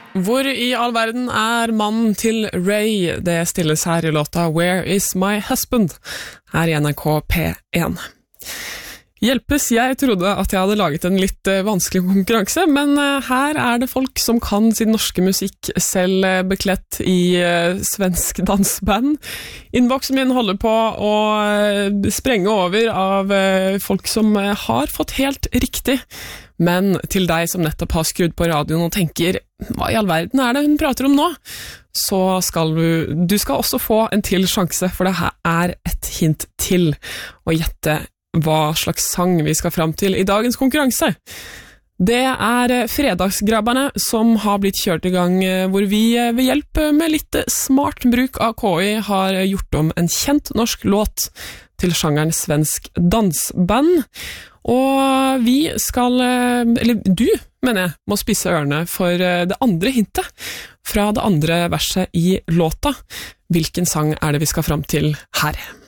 Hvor i all verden mannen til Ray? Det stilles her i låta Where is my husband? Her i NRK P1. Hjelpes, jeg trodde at jeg hadde laget en litt vanskelig konkurranse, men her det folk som kan sin norske musikk selv beklett i svensk dansband. Innboksen min holder på å sprenge over av folk som har fått helt riktig. Men til deg som nettopp har skrudd på radioen og tenker, hva i all verden det hun prater om nå? Så skal du skal også få en til sjanse, for det her et hint til å gjette hva slags sang vi skal fram til i dagens konkurranse. Det Fredagsgrabberne som har blitt kjørt i gang, hvor vi ved hjelp med litt smart bruk av KI har gjort om en kjent norsk låt til sjangeren svensk dansband. Og vi skal, eller du, mener jeg, må spisse ørene for det andre hintet fra det andre verset i låta. Hvilken sang det vi skal fram til her?